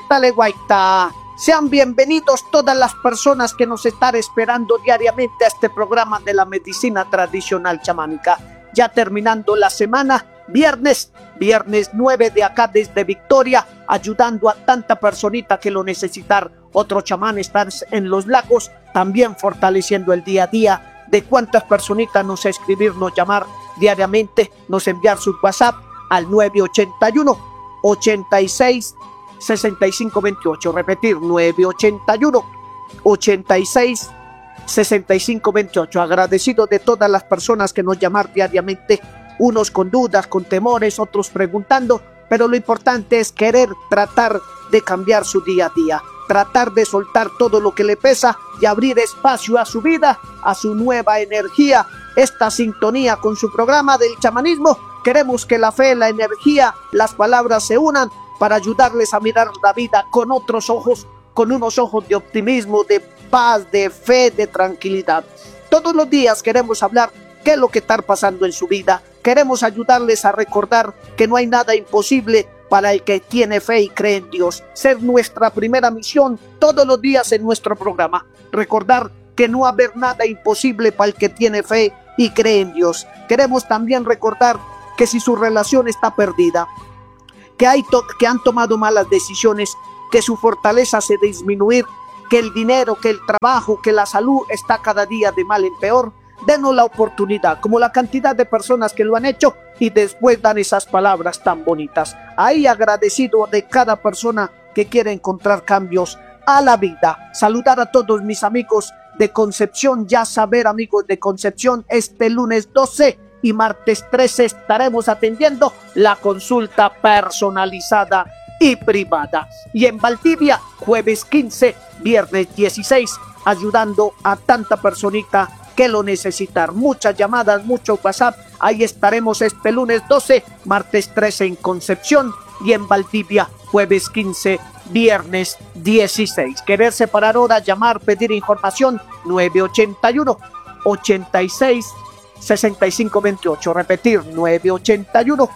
Hitale Guaita. Sean bienvenidos todas las personas que nos están esperando diariamente a este programa de la medicina tradicional chamánica. Ya terminando la semana, viernes 9 de acá desde Victoria, ayudando a tanta personita que lo necesitar. Otro chamán está en los lagos, también fortaleciendo el día a día de cuántas personitas nos escribirnos, llamar diariamente, nos enviar su WhatsApp al 981 86 65 28, repetir 981 86 65 28. Agradecido de todas las personas que nos llaman diariamente, unos con dudas, con temores, otros preguntando, pero lo importante es querer tratar de cambiar su día a día, tratar de soltar todo lo que le pesa y abrir espacio a su vida, a su nueva energía. Esta sintonía con su programa del chamanismo, queremos que la fe, la energía, las palabras se unan para ayudarles a mirar la vida con otros ojos, con unos ojos de optimismo, de paz, de fe, de tranquilidad. Todos los días queremos hablar qué es lo que está pasando en su vida. Queremos ayudarles a recordar que no hay nada imposible para el que tiene fe y cree en Dios. Ser nuestra primera misión todos los días en nuestro programa. Recordar que no va a haber nada imposible para el que tiene fe y cree en Dios. Queremos también recordar que si su relación está perdida, que han tomado malas decisiones, que su fortaleza se disminuir, que el dinero, que el trabajo, que la salud está cada día de mal en peor, denos la oportunidad, como la cantidad de personas que lo han hecho y después dan esas palabras tan bonitas. Ahí agradecido de cada persona que quiere encontrar cambios a la vida. Saludar a todos mis amigos de Concepción, ya saber amigos de Concepción, este lunes 12 y martes 13 estaremos atendiendo la consulta personalizada y privada. Y en Valdivia, jueves 15, viernes 16, ayudando a tanta personita que lo necesitar. Muchas llamadas, mucho WhatsApp. Ahí estaremos este lunes 12, martes 13 en Concepción y en Valdivia, jueves 15, viernes 16. Querer separar horas, llamar, pedir información, 981 86 65 28. Repetir, 981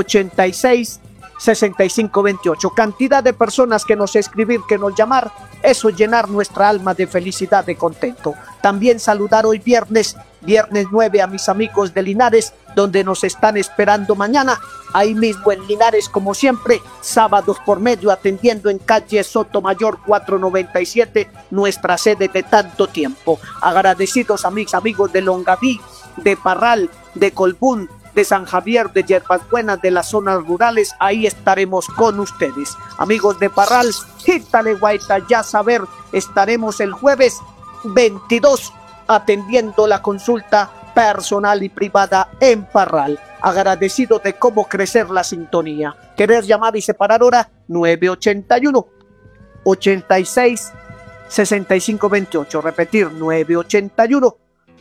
86 65 28. Cantidad de personas que nos escribir, que nos llamar, eso llenar nuestra alma de felicidad, de contento. También saludar hoy viernes 9 a mis amigos de Linares, donde nos están esperando mañana, ahí mismo en Linares como siempre, sábados por medio, atendiendo en calle Sotomayor 497, nuestra sede de tanto tiempo. Agradecidos a mis amigos de Longaví, de Parral, de Colbún, de San Javier, de Yerbas Buenas, de las zonas rurales, ahí estaremos con ustedes. Amigos de Parral, Hitale Guaita, ya saber, estaremos el jueves 22 atendiendo la consulta personal y privada en Parral. Agradecido de cómo crecer la sintonía. Querer llamar y separar hora, 981 86 65 28. Repetir, 981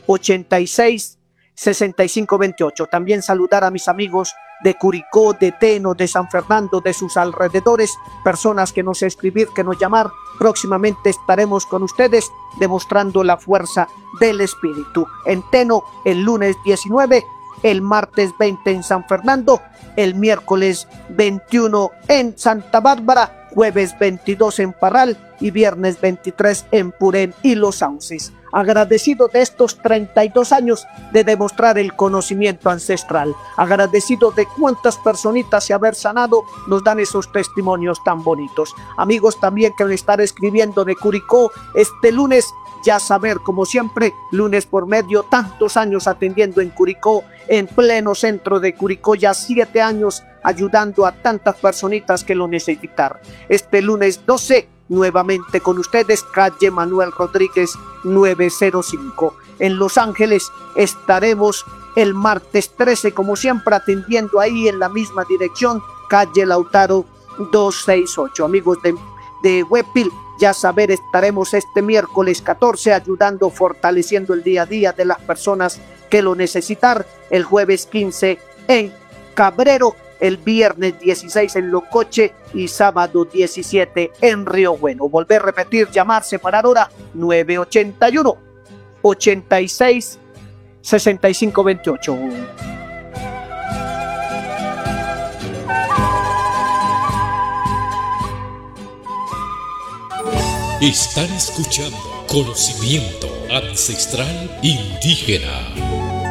86 65 28. También saludar a mis amigos de Curicó, de Teno, de San Fernando, de sus alrededores, personas que nos escribir, que nos llamar. Próximamente estaremos con ustedes demostrando la fuerza del espíritu. En Teno, el lunes 19, el martes 20 en San Fernando, el miércoles 21 en Santa Bárbara, jueves 22 en Parral y viernes 23 en Purén y Los Sauces. Agradecido de estos 32 años de demostrar el conocimiento ancestral. Agradecido de cuántas personitas se haber sanado nos dan esos testimonios tan bonitos. Amigos también que me están escribiendo de Curicó, este lunes, ya saber, como siempre, lunes por medio, tantos años atendiendo en Curicó, en pleno centro de Curicó, ya 7 años ayudando a tantas personitas que lo necesitan. Este lunes 12, nuevamente con ustedes, calle Manuel Rodríguez 905. En Los Ángeles estaremos el martes 13, como siempre, atendiendo ahí en la misma dirección, calle Lautaro 268. Amigos de Huepil, ya saber, estaremos este miércoles 14 ayudando, fortaleciendo el día a día de las personas que lo necesitan. El jueves 15 en Cabrero, el viernes 16 en Locoche y sábado 17 en Río Bueno. Volver a repetir, llamar, separar hora, 981 86 65 28. Están escuchando Conocimiento Ancestral Indígena.